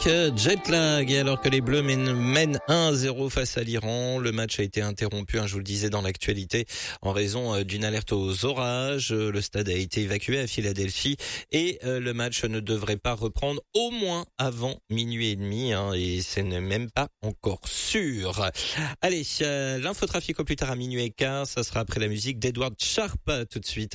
Jetlag. Et alors que les Bleus mènent 1-0 face à l'Iran, le match a été interrompu, je vous le disais dans l'actualité, en raison d'une alerte aux orages. Le stade a été évacué à Philadelphie et le match ne devrait pas reprendre au moins avant minuit et demi, et ce n'est même pas encore sûr. Allez, l'infotrafic au plus tard à minuit et quart, ça sera après la musique d'Edward Sharp tout de suite.